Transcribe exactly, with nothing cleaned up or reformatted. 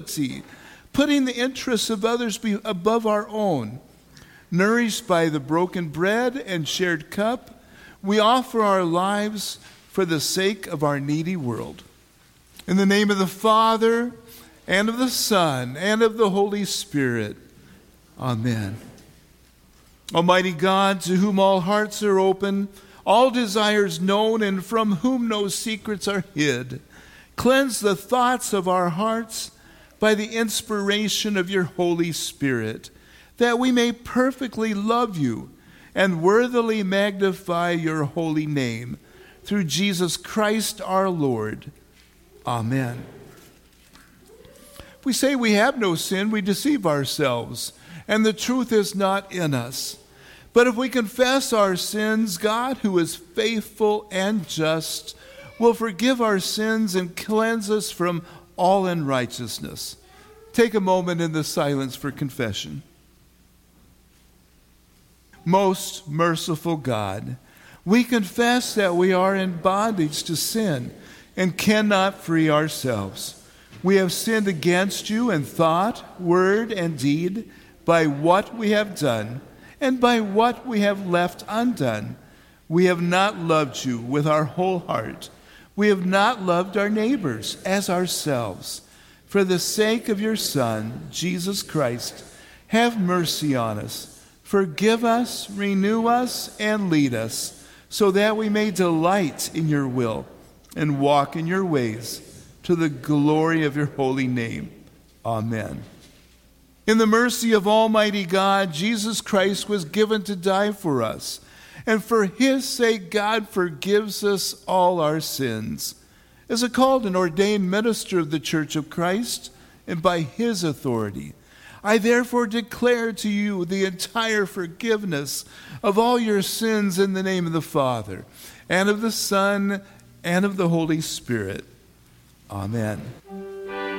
putting the interests of others above our own. Nourished by the broken bread and shared cup, we offer our lives for the sake of our needy world. In the name of the Father, and of the Son, and of the Holy Spirit. Amen. Almighty God, to whom all hearts are open, all desires known, and from whom no secrets are hid, cleanse the thoughts of our hearts by the inspiration of your Holy Spirit, that we may perfectly love you and worthily magnify your holy name, through Jesus Christ our Lord. Amen. If we say we have no sin, we deceive ourselves, and the truth is not in us. But if we confess our sins, God, who is faithful and just, will forgive our sins and cleanse us from all unrighteousness. Take a moment in the silence for confession. Most merciful God, we confess that we are in bondage to sin and cannot free ourselves. We have sinned against you in thought, word, and deed, by what we have done and by what we have left undone. We have not loved you with our whole heart. We have not loved our neighbors as ourselves. For the sake of your Son, Jesus Christ, have mercy on us. Forgive us, renew us, and lead us, so that we may delight in your will and walk in your ways, to the glory of your holy name. Amen. In the mercy of Almighty God, Jesus Christ was given to die for us, and for his sake God forgives us all our sins. As a called and ordained minister of the Church of Christ, and by his authority, I therefore declare to you the entire forgiveness of all your sins in the name of the Father, and of the Son, and of the Holy Spirit. Amen.